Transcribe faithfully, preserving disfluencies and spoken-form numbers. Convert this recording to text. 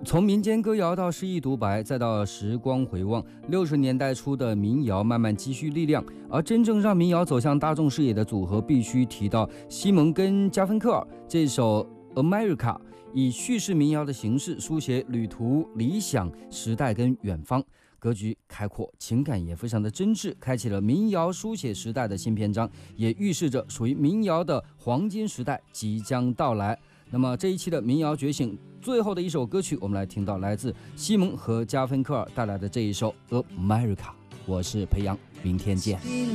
从民间歌谣到诗意独白，再到时光回望，六十年代初的民谣慢慢积蓄力量。而真正让民谣走向大众视野的组合，必须提到西蒙跟加芬克尔。这首《America》以叙事民谣的形式，书写旅途、理想、时代跟远方，格局开阔，情感也非常的真挚，开启了民谣书写时代的新篇章，也预示着属于民谣的黄金时代即将到来。那么这一期的民谣觉醒最后的一首歌曲，我们来听到来自西蒙和加芬克尔带来的这一首《America》。我是裴阳，明天见。